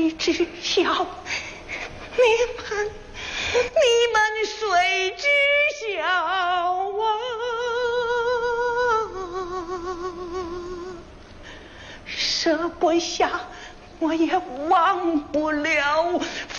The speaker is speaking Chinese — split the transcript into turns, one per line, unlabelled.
谁知晓？你们谁知晓啊？舍不下，我也忘不了。